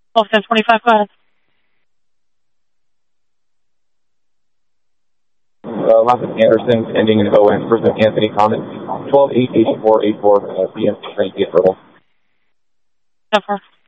12-10-25, go ahead. Last name Anderson, ending in ON, first name Anthony Thomas, 12-8-84-84, BMC train, get verbal. 10-4.